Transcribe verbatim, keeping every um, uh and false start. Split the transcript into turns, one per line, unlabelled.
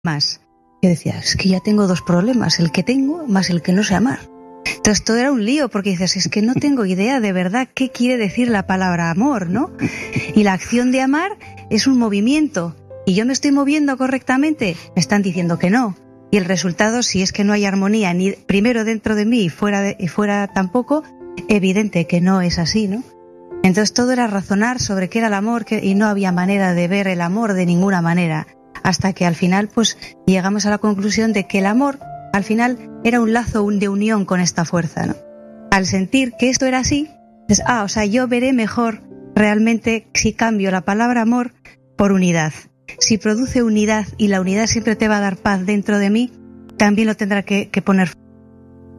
más. Yo decía, es que ya tengo dos problemas, el que tengo más el que no sé amar. Entonces todo era un lío, porque dices, es que no tengo idea de verdad qué quiere decir la palabra amor, ¿no? Y la acción de amar es un movimiento, y yo me estoy moviendo correctamente, me están diciendo que no. Y el resultado, si es que no hay armonía, ni primero dentro de mí y fuera, de, y fuera tampoco, evidente que no es así, ¿no? Entonces todo era razonar sobre qué era el amor, que, y no había manera de ver el amor de ninguna manera, hasta que al final pues llegamos a la conclusión de que el amor al final era un lazo de unión con esta fuerza, ¿no? Al sentir que esto era así, dices, ah, o sea, yo veré mejor realmente si cambio la palabra amor por unidad. Si produce unidad y la unidad siempre te va a dar paz dentro de mí, también lo tendrá que, que poner